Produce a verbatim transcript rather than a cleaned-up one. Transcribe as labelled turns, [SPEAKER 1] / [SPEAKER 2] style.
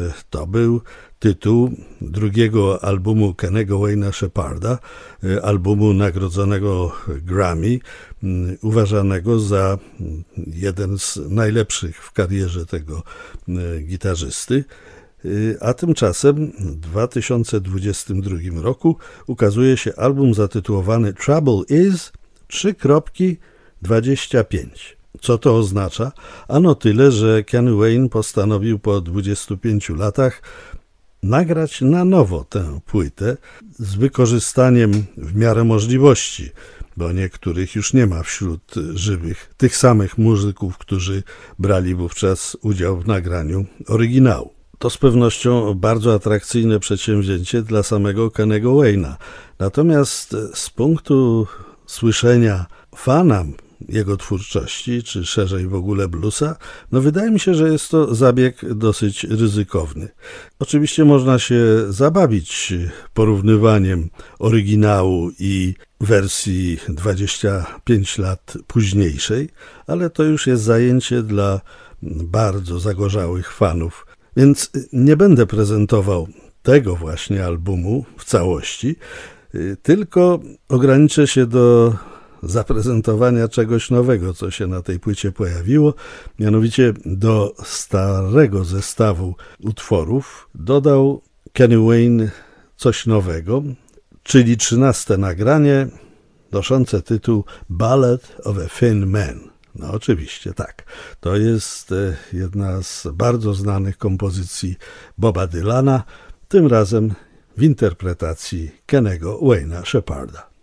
[SPEAKER 1] to był tytuł drugiego albumu Kennego Wayna Shepharda, albumu nagrodzonego Grammy, uważanego za jeden z najlepszych w karierze tego gitarzysty. A tymczasem w dwa tysiące dwudziestym drugim roku ukazuje się album zatytułowany Trouble Is dwadzieścia pięć. Co to oznacza? Ano tyle, że Kenny Wayne postanowił po dwudziestu pięciu latach nagrać na nowo tę płytę z wykorzystaniem w miarę możliwości, bo niektórych już nie ma wśród żywych, tych samych muzyków, którzy brali wówczas udział w nagraniu oryginału. To z pewnością bardzo atrakcyjne przedsięwzięcie dla samego Kennego Wayna. Natomiast z punktu słyszenia fana jego twórczości, czy szerzej w ogóle bluesa, no wydaje mi się, że jest to zabieg dosyć ryzykowny. Oczywiście można się zabawić porównywaniem oryginału i wersji dwadzieścia pięć lat późniejszej, ale to już jest zajęcie dla bardzo zagorzałych fanów. Więc nie będę prezentował tego właśnie albumu w całości, tylko ograniczę się do zaprezentowania czegoś nowego, co się na tej płycie pojawiło. Mianowicie do starego zestawu utworów dodał Kenny Wayne coś nowego, czyli trzynaste nagranie noszące tytuł Ballad of a Thin Man. No oczywiście tak. To jest jedna z bardzo znanych kompozycji Boba Dylana, tym razem w interpretacji Kennego Wayna Shepharda.